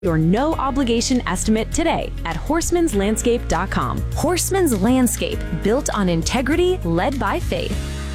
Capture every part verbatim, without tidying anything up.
Your no obligation estimate today at horsemans landscape dot com. Horseman's Landscape, built on integrity, led by faith.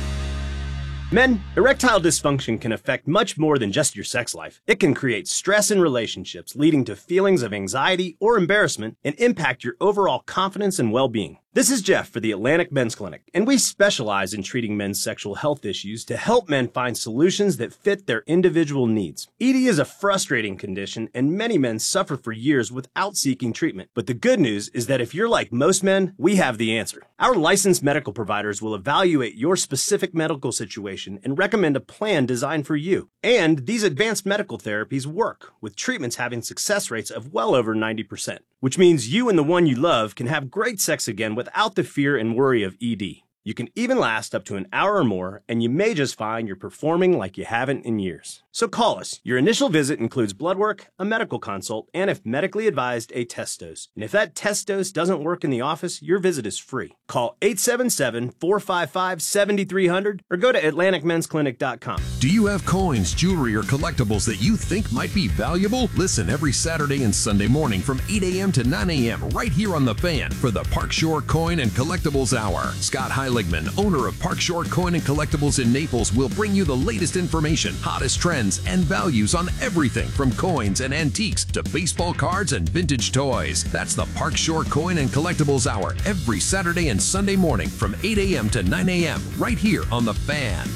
Men, erectile dysfunction can affect much more than just your sex life. It can create stress in relationships, leading to feelings of anxiety or embarrassment, and impact your overall confidence and well-being. This is Jeff for the Atlantic Men's Clinic, and we specialize in treating men's sexual health issues to help men find solutions that fit their individual needs. E D is a frustrating condition, and many men suffer for years without seeking treatment. But the good news is that if you're like most men, we have the answer. Our licensed medical providers will evaluate your specific medical situation and recommend a plan designed for you. And these advanced medical therapies work, with treatments having success rates of well over ninety percent, which means you and the one you love can have great sex again without the fear and worry of E D. You can even last up to an hour or more, and you may just find you're performing like you haven't in years. So call us. Your initial visit includes blood work, a medical consult, and if medically advised, a test dose. And if that test dose doesn't work in the office, your visit is free. Call eight seven seven, four five five, seven three zero zero or go to atlantic men's clinic dot com. Do you have coins, jewelry, or collectibles that you think might be valuable? Listen every Saturday and Sunday morning from eight a.m. to nine a.m. right here on The Fan for the Park Shore Coin and Collectibles Hour. Scott Heiligman, owner of Park Shore Coin and Collectibles in Naples, will bring you the latest information, hottest trends, and values on everything from coins and antiques to baseball cards and vintage toys. That's the Park Shore Coin and Collectibles Hour every Saturday and Sunday morning from eight a.m. to nine a.m. right here on The Fan.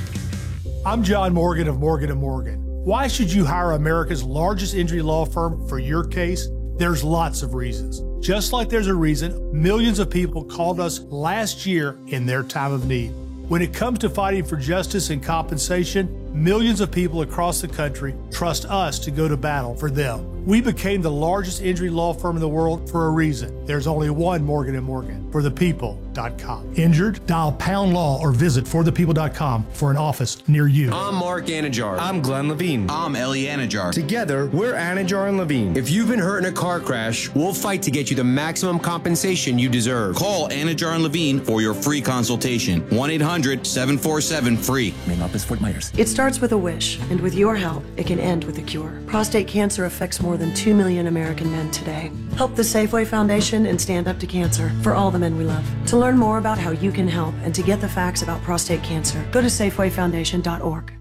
I'm John Morgan of Morgan and Morgan. Why should you hire America's largest injury law firm for your case? There's lots of reasons. Just like there's a reason millions of people called us last year in their time of need. When it comes to fighting for justice and compensation, millions of people across the country trust us to go to battle for them. We became the largest injury law firm in the world for a reason. There's only one Morgan and Morgan, for the people dot com. Injured? Dial pound law or visit for the people dot com for an office near you. I'm Mark Anajar. I'm Glenn Levine. I'm Ellie Anajar. Together, we're Anajar and Levine. If you've been hurt in a car crash, we'll fight to get you the maximum compensation you deserve. Call Anajar and Levine for your free consultation. one eight hundred, seven four seven, free. Name up is Fort Myers. It starts with a wish, and with your help, it can end with a cure. Prostate cancer affects more than two million American men today. Help the Safeway Foundation and Stand Up to Cancer for all the men we love. To learn more about how you can help and to get the facts about prostate cancer, go to safeway foundation dot org.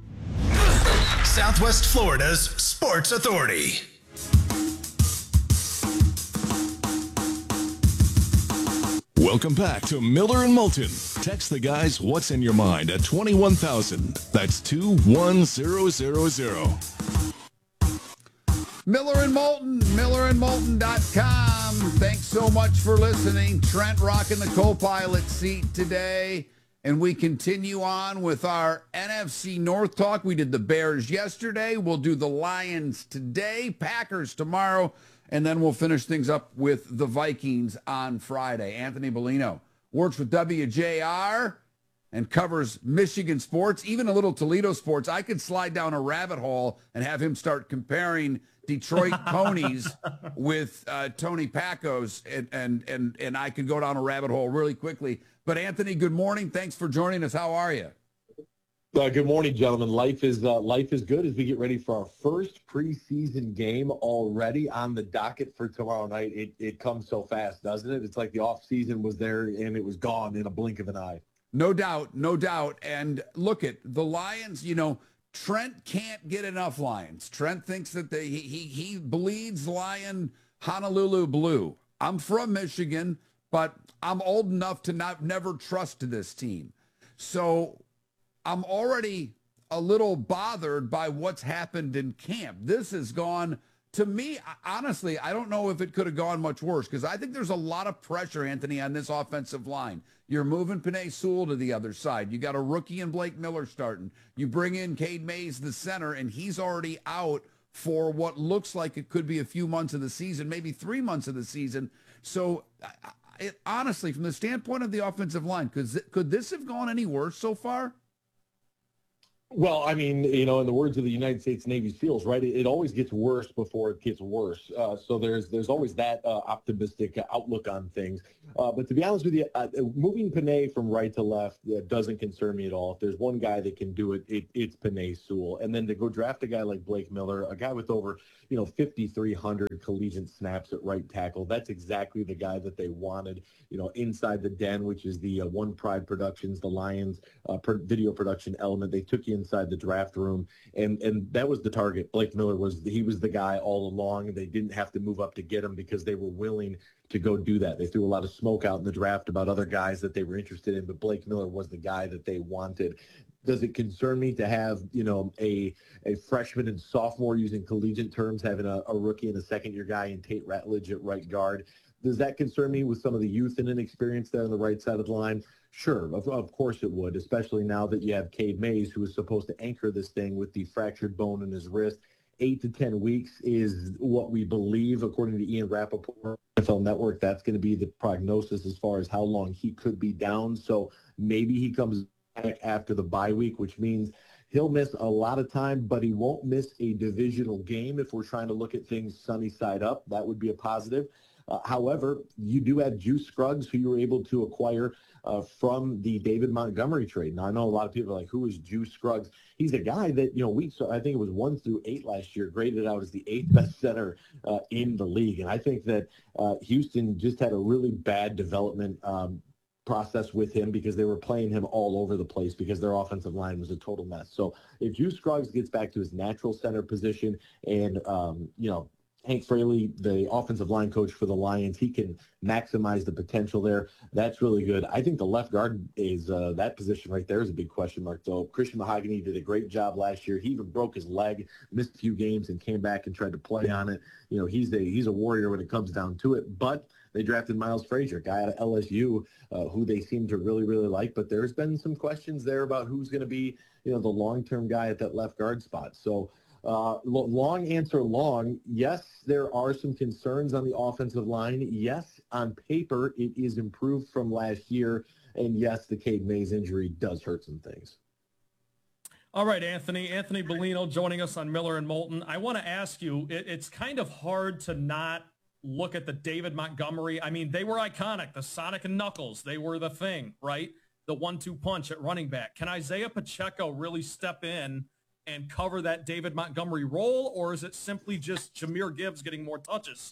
Southwest Florida's Sports Authority. Welcome back to Miller and Moulton. Text the guys what's in your mind at twenty-one thousand. That's two one zero zero zero. Miller and Moulton, miller and moulton dot com. Thanks so much for listening. Trent rocking the co-pilot seat today. And we continue on with our N F C North talk. We did the Bears yesterday. We'll do the Lions today, Packers tomorrow, and then we'll finish things up with the Vikings on Friday. Anthony Bellino works with W J R and covers Michigan sports, even a little Toledo sports. I could slide down a rabbit hole and have him start comparing Detroit ponies with uh, Tony Pacos, and, and and and I could go down a rabbit hole really quickly. But Anthony, good morning. Thanks for joining us. How are you? Uh, good morning, gentlemen. Life is uh, life is good as we get ready for our first preseason game already on the docket for tomorrow night. It it comes so fast, doesn't it? It's like the off season was there and it was gone in a blink of an eye. No doubt, no doubt. And look at the Lions. You know, Trent can't get enough Lions. Trent thinks that they, he, he he bleeds Lion Honolulu blue. I'm from Michigan, but I'm old enough to not never trust this team. So I'm already a little bothered by what's happened in camp. This has gone, to me, honestly, I don't know if it could have gone much worse, because I think there's a lot of pressure, Anthony, on this offensive line. You're moving Penei Sewell to the other side. You got a rookie in Blake Miller starting. You bring in Cade Mays, the center, and he's already out for what looks like it could be a few months of the season, maybe three months of the season. So, it, honestly, from the standpoint of the offensive line, could, could this have gone any worse so far? Well, I mean, you know, in the words of the United States Navy SEALs, right, it, it always gets worse before it gets worse. Uh, so there's there's always that uh, optimistic outlook on things. Uh, but to be honest with you, uh, moving Penei from right to left uh, doesn't concern me at all. If there's one guy that can do it, it it's Penei Sewell. And then to go draft a guy like Blake Miller, a guy with over, you know, fifty-three hundred collegiate snaps at right tackle, that's exactly the guy that they wanted, you know, inside the den, which is the uh, One Pride Productions, the Lions uh, per- video production element. They took you inside the draft room, and and that was the target. Blake Miller was he was the guy all along, and they didn't have to move up to get him because they were willing to go do that. They threw a lot of smoke out in the draft about other guys that they were interested in, but Blake Miller was the guy that they wanted. Does it concern me to have, you know, a a freshman and sophomore, using collegiate terms, having a, a rookie and a second-year guy in Tate Ratledge at right guard? Does that concern me with some of the youth and inexperience there on the right side of the line? Sure, of, of course it would, especially now that you have Cade Mays, who is supposed to anchor this thing with the fractured bone in his wrist. Eight to ten weeks is what we believe, according to Ian Rappaport, N F L Network. That's going to be the prognosis as far as how long he could be down. So maybe he comes back after the bye week, which means he'll miss a lot of time, but he won't miss a divisional game if we're trying to look at things sunny side up. That would be a positive. Uh, however, you do have Juice Scruggs, who you were able to acquire uh, from the David Montgomery trade. Now, I know a lot of people are like, who is Juice Scruggs? He's a guy that, you know, we so I think it was one through eight last year, graded out as the eighth best center uh, in the league. And I think that uh, Houston just had a really bad development um, process with him because they were playing him all over the place because their offensive line was a total mess. So if Juice Scruggs gets back to his natural center position and, um, you know, Hank Fraley, the offensive line coach for the Lions, he can maximize the potential there. That's really good. I think the left guard is uh, that position right there is a big question mark, though. Christian Mahogany did a great job last year. He even broke his leg, missed a few games, and came back and tried to play on it. You know, he's a he's a warrior when it comes down to it. But they drafted Miles Frazier, guy out of L S U, uh, who they seem to really, really like. But there's been some questions there about who's going to be, you know, the long-term guy at that left guard spot. So. Uh, long answer long. Yes, there are some concerns on the offensive line. Yes, on paper, it is improved from last year. And yes, the Cade Mays injury does hurt some things. All right, Anthony. Anthony Bellino joining us on Miller and Moulton. I want to ask you, it, it's kind of hard to not look at the David Montgomery. I mean, they were iconic. The Sonic and Knuckles, they were the thing, right? The one two punch at running back. Can Isaiah Pacheco really step in and cover that David Montgomery role, or is it simply just Jahmyr Gibbs getting more touches?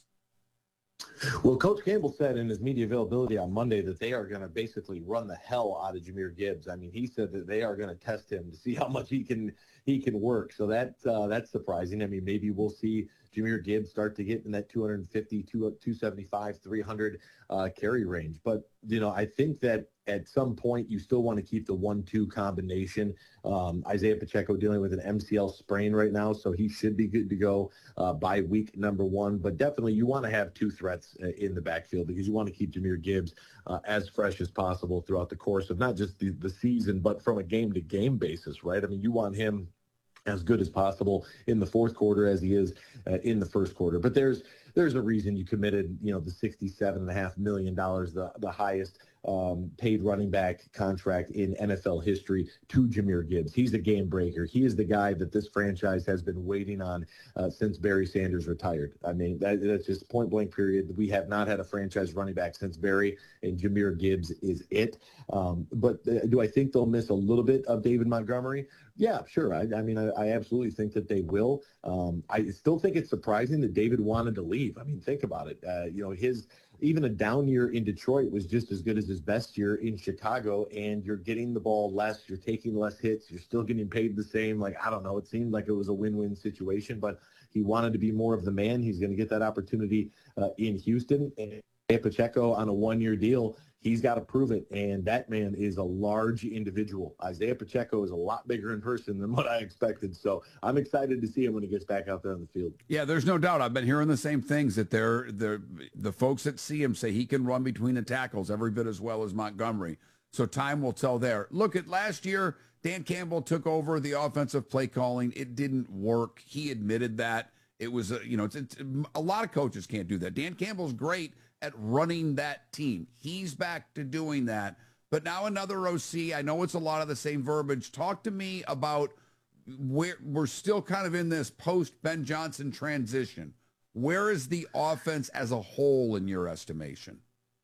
Well, Coach Campbell said in his media availability on Monday that they are going to basically run the hell out of Jahmyr Gibbs. I mean, he said that they are going to test him to see how much he can he can work. So that uh, that's surprising. I mean, maybe we'll see Jahmyr Gibbs start to get in that two fifty, two seventy-five, three hundred uh, carry range. But, you know, I think that at some point you still want to keep the one two combination. Um, Isaiah Pacheco dealing with an M C L sprain right now, so he should be good to go uh, by week number one. But definitely you want to have two threats uh, in the backfield because you want to keep Jahmyr Gibbs uh, as fresh as possible throughout the course of not just the, the season, but from a game-to-game basis, right? I mean, you want him as good as possible in the fourth quarter as he is uh, in the first quarter. But there's there's a reason you committed, you know, the sixty-seven and a half million dollars, the the highest um, paid running back contract in N F L history, to Jahmyr Gibbs. He's a game breaker. He is the guy that this franchise has been waiting on uh, since Barry Sanders retired. I mean, that, that's just point blank period. We have not had a franchise running back since Barry, and Jahmyr Gibbs is it. Um, but uh, do I think they'll miss a little bit of David Montgomery? Yeah, sure. I, I mean, I, I absolutely think that they will. Um, I still think it's surprising that David wanted to leave. I mean, think about it. Uh, you know, his even a down year in Detroit was just as good as his best year in Chicago, and you're getting the ball less, you're taking less hits, you're still getting paid the same. Like, I don't know, it seemed like it was a win-win situation, but he wanted to be more of the man. He's going to get that opportunity uh, in Houston. And Pacheco on a one-year deal, he's got to prove it, and that man is a large individual. Isaiah Pacheco is a lot bigger in person than what I expected, so I'm excited to see him when he gets back out there on the field. Yeah, there's no doubt. I've been hearing the same things, that they're, they're, the folks that see him say he can run between the tackles every bit as well as Montgomery, so time will tell there. Look, at last year, Dan Campbell took over the offensive play calling. It didn't work. He admitted that. It was, a, you know, it's, it's, a lot of coaches can't do that. Dan Campbell's great at running that team. He's back to doing that. But now another O C. I know it's a lot of the same verbiage. Talk to me about we're, we're still kind of in this post-Ben Johnson transition. Where is the offense as a whole in your estimation?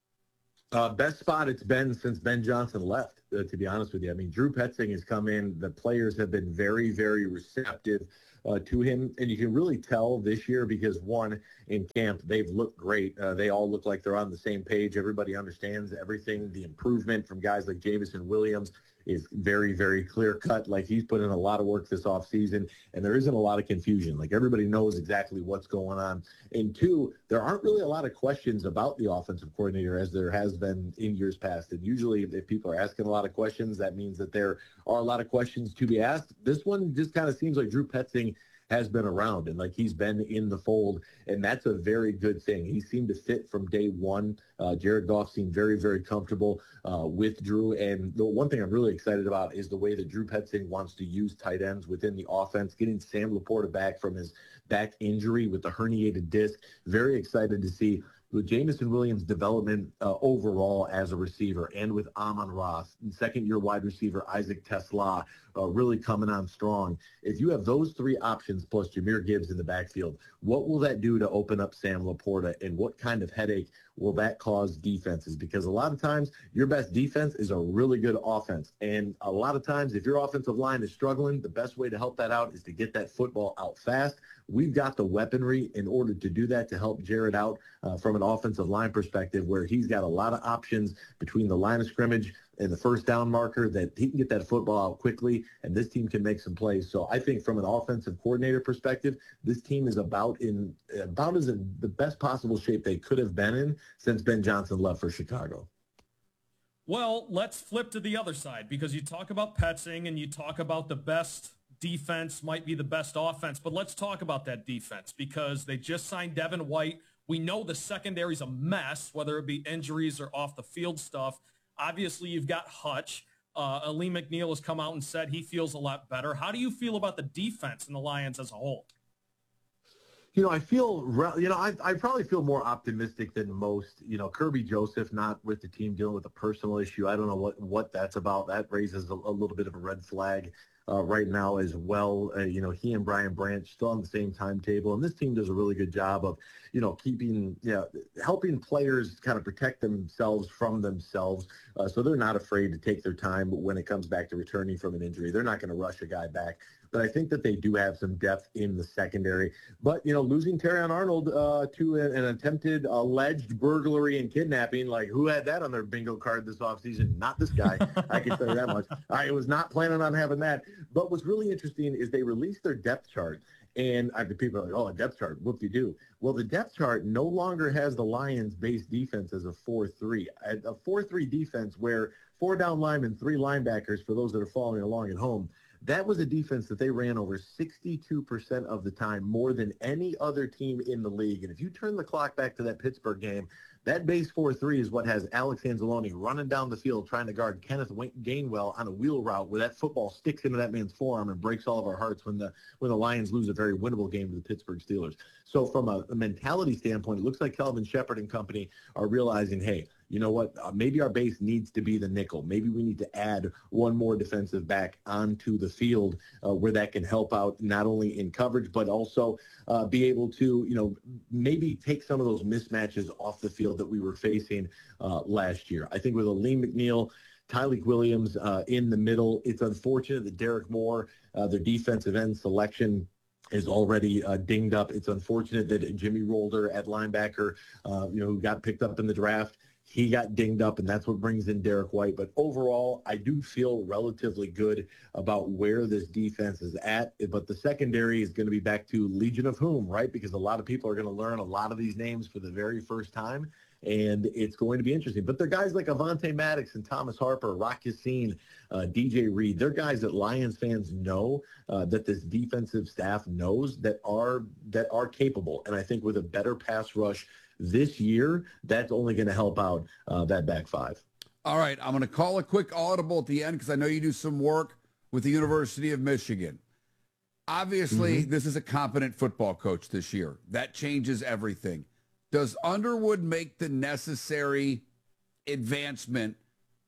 Uh, best spot it's been since Ben Johnson left, uh, to be honest with you. I mean, Drew Petzing has come in. The players have been very, very receptive uh, to him. And you can really tell this year because, one, in camp, they've looked great. Uh, they all look like they're on the same page. Everybody understands everything. The improvement from guys like Jameson Williams is very, very clear-cut. Like, he's put in a lot of work this offseason, and there isn't a lot of confusion. Like, everybody knows exactly what's going on. And two, there aren't really a lot of questions about the offensive coordinator as there has been in years past. And usually if people are asking a lot of questions, that means that there are a lot of questions to be asked. This one just kind of seems like Drew Petzing has been around and like he's been in the fold, and that's a very good thing. He seemed to fit from day one. Uh, Jared Goff seemed very, very comfortable uh, with Drew, and the one thing I'm really excited about is the way that Drew Petzing wants to use tight ends within the offense, getting Sam Laporta back from his back injury with the herniated disc. Very excited to see with Jameson Williams' development uh, overall as a receiver, and with Amon-Ra, second-year wide receiver Isaac Tesla uh, really coming on strong. If you have those three options plus Jahmyr Gibbs in the backfield, what will that do to open up Sam Laporta, and what kind of headache will that cause defenses? Because a lot of times your best defense is a really good offense, and a lot of times if your offensive line is struggling, the best way to help that out is to get that football out fast. We've got the weaponry in order to do that, to help Jared out uh, from an offensive line perspective, where he's got a lot of options between the line of scrimmage and the first down marker, that he can get that football out quickly, and this team can make some plays. So I think from an offensive coordinator perspective, this team is about in about as in the best possible shape they could have been in since Ben Johnson left for Chicago. Well, let's flip to the other side, because you talk about Petzing and you talk about the best defense might be the best offense, but let's talk about that defense, because they just signed Devin White. We know the secondary's a mess, whether it be injuries or off the field stuff. Obviously, you've got Hutch. Uh, Ali McNeil has come out and said he feels a lot better. How do you feel about the defense in the Lions as a whole? You know, I feel, you know, I, I probably feel more optimistic than most. You know, Kirby Joseph not with the team, dealing with a personal issue. I don't know what, what that's about. That raises a, a little bit of a red flag uh, right now as well. Uh, you know, he and Brian Branch still on the same timetable, and this team does a really good job of, you know, keeping, you know, helping players kind of protect themselves from themselves. Uh, so they're not afraid to take their time when it comes back to returning from an injury. They're not going to rush a guy back. But I think that they do have some depth in the secondary. But, you know, losing Terrion Arnold uh, to a, an attempted alleged burglary and kidnapping, like, who had that on their bingo card this offseason? Not this guy. I can tell you that much. I was not planning on having that. But what's really interesting is they released their depth chart. And I mean, people are like, oh, a depth chart, whoop-de-doo. Well, the depth chart no longer has the Lions' base defense as a four three. A four three defense where four down linemen, three linebackers, for those that are following along at home, that was a defense that they ran over sixty-two percent of the time, more than any other team in the league. And if you turn the clock back to that Pittsburgh game, that base four three is what has Alex Anzalone running down the field trying to guard Kenneth Gainwell on a wheel route where that football sticks into that man's forearm and breaks all of our hearts when the when the Lions lose a very winnable game to the Pittsburgh Steelers. So from a, a mentality standpoint, it looks like Kelvin Shepard and company are realizing, hey, you know what, uh, maybe our base needs to be the nickel. Maybe we need to add one more defensive back onto the field uh, where that can help out not only in coverage, but also uh, be able to, you know, maybe take some of those mismatches off the field that we were facing uh, last year. I think with Aleem McNeil, Tyleik Williams uh, in the middle, it's unfortunate that Derek Moore, uh, their defensive end selection, is already uh, dinged up. It's unfortunate that Jimmy Rolder at linebacker, uh, you know, who got picked up in the draft, he got dinged up, and that's what brings in Derek White. But overall, I do feel relatively good about where this defense is at. But the secondary is going to be back to Legion of Whom, right? Because a lot of people are going to learn a lot of these names for the very first time, and it's going to be interesting. But they're guys like Avonte Maddox and Thomas Harper, Rock Yassin, uh, D J Reed. They're guys that Lions fans know, uh, that this defensive staff knows, that are that are capable. And I think with a better pass rush this year, that's only going to help out uh, that back five. All right, I'm going to call a quick audible at the end because I know you do some work with the University of Michigan. Obviously, mm-hmm. this is a competent football coach this year. That changes everything. Does Underwood make the necessary advancement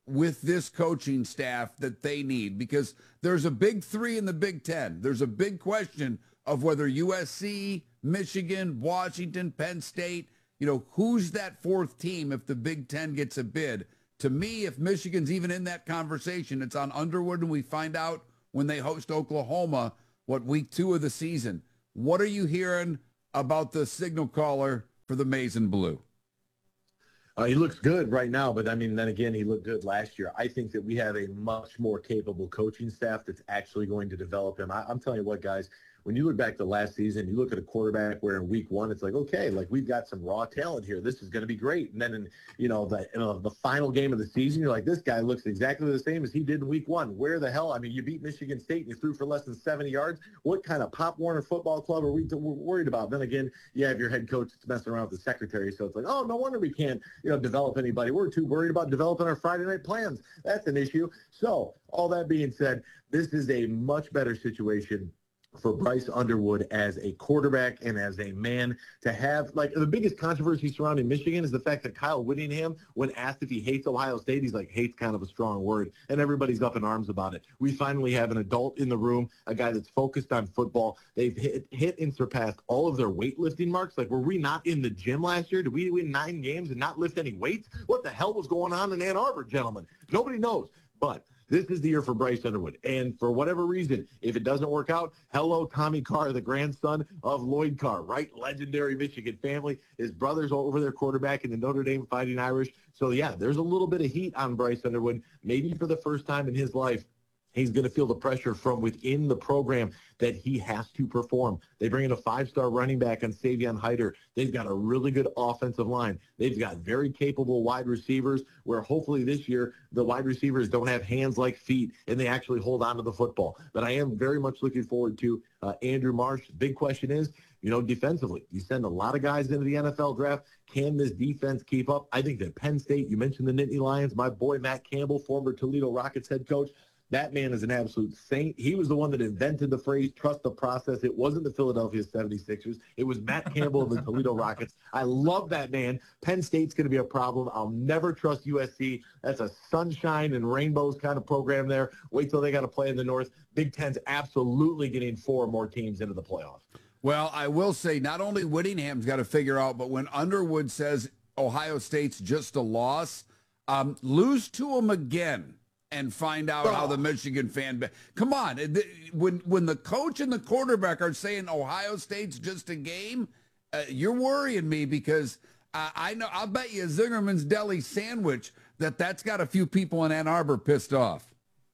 with this coaching staff that they need? Because there's a big three in the Big Ten. There's a big question of whether U S C, Michigan, Washington, Penn State, you know, who's that fourth team if the Big Ten gets a bid? To me, if Michigan's even in that conversation, it's on Underwood, and we find out when they host Oklahoma, what, week two of the season. What are you hearing about the signal caller for the Maize and Blue? Uh, he looks good right now, but I mean, then again, he looked good last year. I think that we have a much more capable coaching staff that's actually going to develop him. I, I'm telling you what, guys, when you look back to last season, you look at a quarterback where in week one, it's like, okay, like we've got some raw talent here. This is going to be great. And then in, you know, the, you know, the final game of the season, you're like, this guy looks exactly the same as he did in week one. Where the hell? I mean, you beat Michigan State and you threw for less than seventy yards. What kind of Pop Warner football club are we t- worried about? Then again, you have your head coach that's messing around with the secretary. So it's like, oh, no wonder we can't, you know, develop anybody. We're too worried about developing our Friday night plans. That's an issue. So all that being said, this is a much better situation for Bryce Underwood as a quarterback and as a man to have. Like, the biggest controversy surrounding Michigan is the fact that Kyle Whittingham, when asked if he hates Ohio State, he's like, hate's kind of a strong word, and everybody's up in arms about it. We finally have an adult in the room, a guy that's focused on football. They've hit, hit and surpassed all of their weightlifting marks. Like, were we not in the gym last year? Did we win nine games and not lift any weights? What the hell was going on in Ann Arbor, gentlemen? Nobody knows, but this is the year for Bryce Underwood. And for whatever reason, if it doesn't work out, hello, Tommy Carr, the grandson of Lloyd Carr, right? Legendary Michigan family. His brother's over there quarterback in the Notre Dame Fighting Irish. So, yeah, there's a little bit of heat on Bryce Underwood. Maybe for the first time in his life, he's going to feel the pressure from within the program that he has to perform. They bring in a five-star running back on Savion Hyder. They've got a really good offensive line. They've got very capable wide receivers where hopefully this year the wide receivers don't have hands like feet and they actually hold on to the football. But I am very much looking forward to uh, Andrew Marsh. Big question is, you know, defensively, you send a lot of guys into the N F L draft. Can this defense keep up? I think that Penn State, you mentioned the Nittany Lions, my boy Matt Campbell, former Toledo Rockets head coach, that man is an absolute saint. He was the one that invented the phrase, trust the process. It wasn't the Philadelphia seventy-sixers. It was Matt Campbell of the Toledo Rockets. I love that man. Penn State's going to be a problem. I'll never trust U S C. That's a sunshine and rainbows kind of program there. Wait till they got to play in the North. Big Ten's absolutely getting four more teams into the playoffs. Well, I will say not only Whittingham's got to figure out, but when Underwood says Ohio State's just a loss, um, lose to them again and find out oh. how the Michigan fan ba- come on. When when the coach and the quarterback are saying Ohio State's just a game, uh, you're worrying me because uh, I know I'll bet you Zingerman's Deli sandwich that that's got a few people in Ann Arbor pissed off.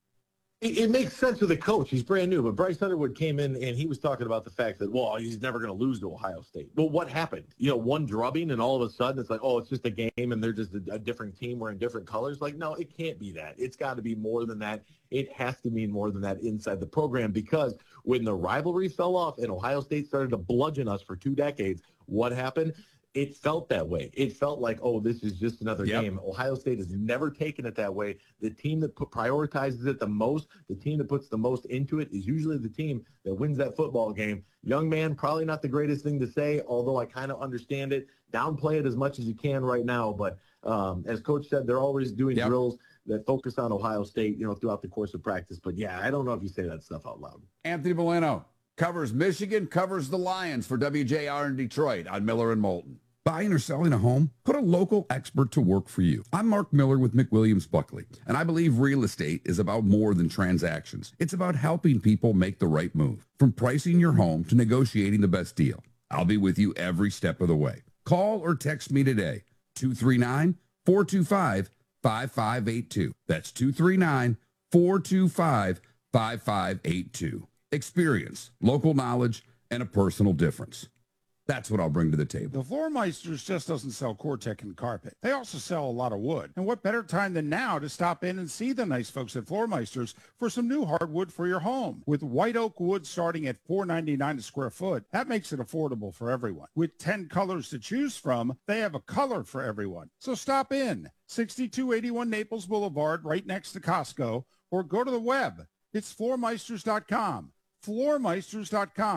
It, it makes sense with the coach. He's brand new, but Bryce Underwood came in and he was talking about the fact that, well, he's never going to lose to Ohio State. Well, what happened? You know, one drubbing and all of a sudden it's like, oh, it's just a game and they're just a, a different team wearing different colors. Like, no, it can't be that. It's got to be more than that. It has to mean more than that inside the program because when the rivalry fell off and Ohio State started to bludgeon us for two decades, what happened? It felt that way. It felt like, oh, this is just another yep. game. Ohio State has never taken it that way. The team that put, prioritizes it the most, the team that puts the most into it is usually the team that wins that football game. Young man, probably not the greatest thing to say, although I kind of understand it. Downplay it as much as you can right now. But um, as Coach said, they're always doing yep. drills that focus on Ohio State, you know, throughout the course of practice. But, yeah, I don't know if you say that stuff out loud. Anthony Bolino covers Michigan, covers the Lions for W J R in Detroit on Miller and Moulton. Buying or selling a home? Put a local expert to work for you. I'm Mark Miller with McWilliams Buckley, and I believe real estate is about more than transactions. It's about helping people make the right move, from pricing your home to negotiating the best deal. I'll be with you every step of the way. Call or text me today, two three nine, four two five, five five eight two. That's two three nine, four two five, five five eight two. Experience, local knowledge, and a personal difference. That's what I'll bring to the table. The Floormeisters just doesn't sell Cortec and carpet. They also sell a lot of wood. And what better time than now to stop in and see the nice folks at Floormeisters for some new hardwood for your home. With white oak wood starting at four ninety-nine a square foot, that makes it affordable for everyone. With ten colors to choose from, they have a color for everyone. So stop in. sixty-two eighty-one Naples Boulevard, right next to Costco, or go to the web. It's floormeisters dot com. floormeisters dot com.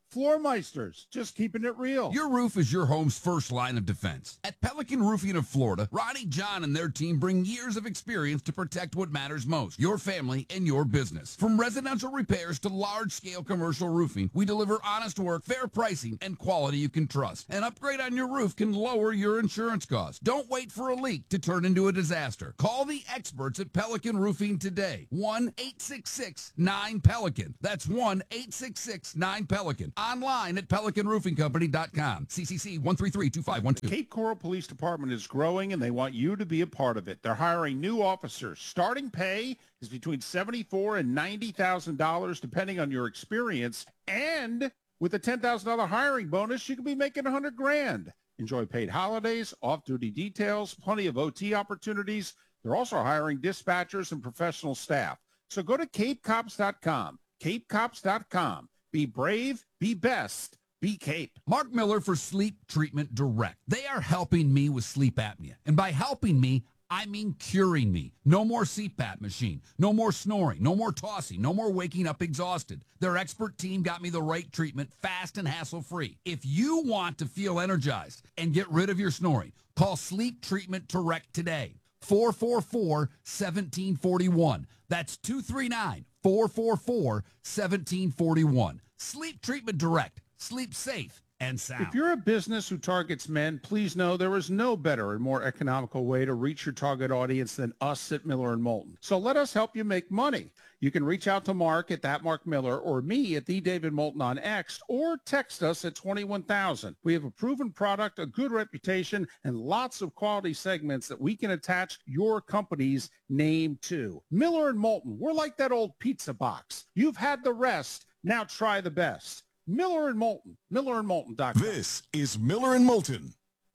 Floormeisters, just keeping it real. Your roof is your home's first line of defense. At Pelican Roofing of Florida, Ronnie, John, and their team bring years of experience to protect what matters most, your family and your business. From residential repairs to large-scale commercial roofing, we deliver honest work, fair pricing, and quality you can trust. An upgrade on your roof can lower your insurance costs. Don't wait for a leak to turn into a disaster. Call the experts at Pelican Roofing today. one eight six six nine Pelican. That's one eight six six nine Pelican. Online at pelican roofing company dot com. C C C one three three two five one two. Cape Coral Police Department is growing, and they want you to be a part of it. They're hiring new officers. Starting pay is between seventy-four thousand dollars and ninety thousand dollars, depending on your experience. And with a ten thousand dollars hiring bonus, you could be making one hundred grand. Enjoy paid holidays, off-duty details, plenty of O T opportunities. They're also hiring dispatchers and professional staff. So go to cape cops dot com. cape cops dot com. Be brave, be best, be Cape. Mark Miller for Sleep Treatment Direct. They are helping me with sleep apnea. And by helping me, I mean curing me. No more C PAP machine. No more snoring. No more tossing. No more waking up exhausted. Their expert team got me the right treatment, fast and hassle-free. If you want to feel energized and get rid of your snoring, call Sleep Treatment Direct today. four four four, one seven four one. That's two three nine, four four four, one seven four one. Sleep Treatment Direct. Sleep safe and sound. If you're a business who targets men, please know there is no better and more economical way to reach your target audience than us at Miller and Moulton. So let us help you make money. You can reach out to Mark at that Mark Miller or me at the David Moulton on X, or text us at twenty-one thousand. We have a proven product, a good reputation, and lots of quality segments that we can attach your company's name to. Miller and Moulton, we're like that old pizza box. You've had the rest. Now try the best. Miller and Moulton, miller and moulton dot com. This is Miller and Moulton.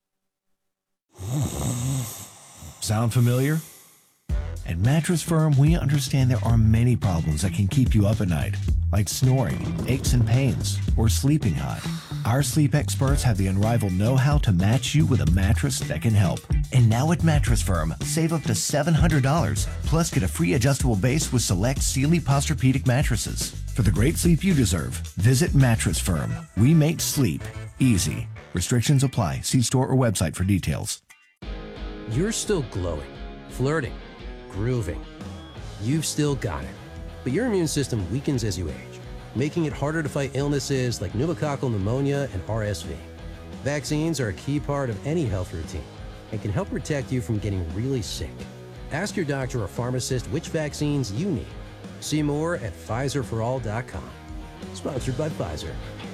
Sound familiar? At Mattress Firm, we understand there are many problems that can keep you up at night, like snoring, aches and pains, or sleeping hot. Our sleep experts have the unrivaled know-how to match you with a mattress that can help. And now at Mattress Firm, save up to seven hundred dollars, plus get a free adjustable base with select Sealy Posturepedic mattresses. For the great sleep you deserve, visit Mattress Firm. We make sleep easy. Restrictions apply. See store or website for details. You're still glowing, flirting, grooving. You've still got it. But your immune system weakens as you age, making it harder to fight illnesses like pneumococcal pneumonia and R S V. Vaccines are a key part of any health routine and can help protect you from getting really sick. Ask your doctor or pharmacist which vaccines you need. See more at Pfizer for all dot com. Sponsored by Pfizer.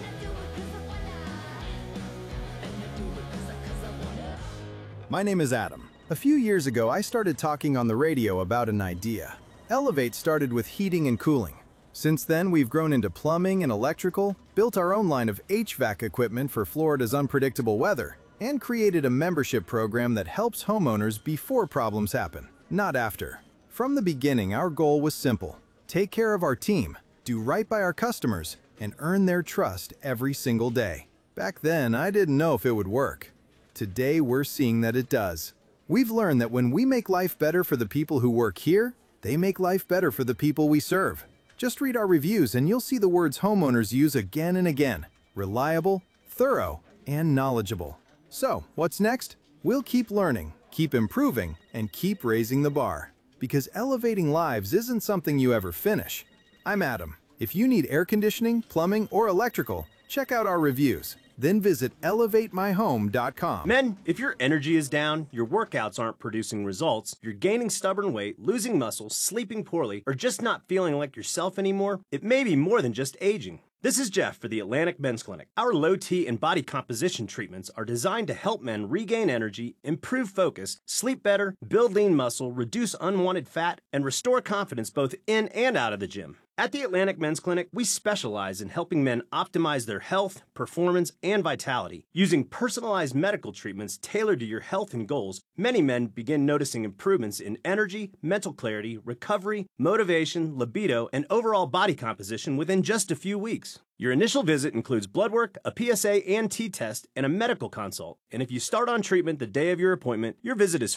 My name is Adam. A few years ago, I started talking on the radio about an idea. Elevate started with heating and cooling. Since then, we've grown into plumbing and electrical, built our own line of H V A C equipment for Florida's unpredictable weather, and created a membership program that helps homeowners before problems happen, not after. From the beginning, our goal was simple: take care of our team, do right by our customers, and earn their trust every single day. Back then, I didn't know if it would work. Today, we're seeing that it does. We've learned that when we make life better for the people who work here, they make life better for the people we serve. Just read our reviews and you'll see the words homeowners use again and again: reliable, thorough, and knowledgeable. So, what's next? We'll keep learning, keep improving, and keep raising the bar. Because elevating lives isn't something you ever finish. I'm Adam. If you need air conditioning, plumbing, or electrical, check out our reviews. Then visit elevate my home dot com. Men, if your energy is down, your workouts aren't producing results, you're gaining stubborn weight, losing muscle, sleeping poorly, or just not feeling like yourself anymore, it may be more than just aging. This is Jeff for the Atlantic Men's Clinic. Our low T and body composition treatments are designed to help men regain energy, improve focus, sleep better, build lean muscle, reduce unwanted fat, and restore confidence both in and out of the gym. At the Atlantic Men's Clinic, we specialize in helping men optimize their health, performance, and vitality. Using personalized medical treatments tailored to your health and goals, many men begin noticing improvements in energy, mental clarity, recovery, motivation, libido, and overall body composition within just a few weeks. Your initial visit includes blood work, a P S A and T test, and a medical consult. And if you start on treatment the day of your appointment, your visit is free.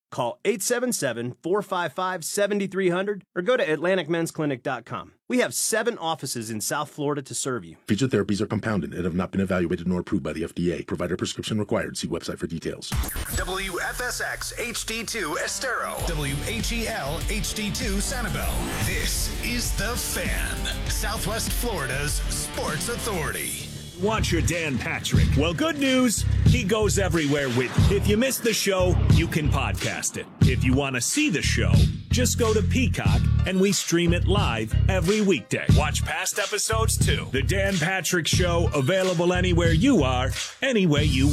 Call eight seven seven, four five five, seven three zero zero or go to atlantic men's clinic dot com. We have seven offices in South Florida to serve you. Featured therapies are compounded and have not been evaluated nor approved by the F D A. Provider prescription required. See website for details. W F S X H D two Estero. W H E L H D two Sanibel. This is The Fan, Southwest Florida's sports authority. Want your Dan Patrick? Well, good news, he goes everywhere with you. If you missed the show, you can podcast it. If you want to see the show, just go to Peacock and we stream it live every weekday. Watch past episodes too. The Dan Patrick Show, available anywhere you are, any way you